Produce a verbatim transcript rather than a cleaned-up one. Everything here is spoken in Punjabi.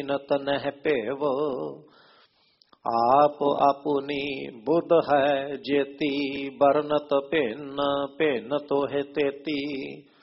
ਨਤ ਨਹਿ ਭੇਵ। ਆਪ ਆਪੁਨੀ ਬੁੱਧ ਹੈ ਜੇਤੀ, ਬਰਨਤ ਭਿੰਨ ਭਿੰਨ ਤੋਹਿ ਤੇਤੀ।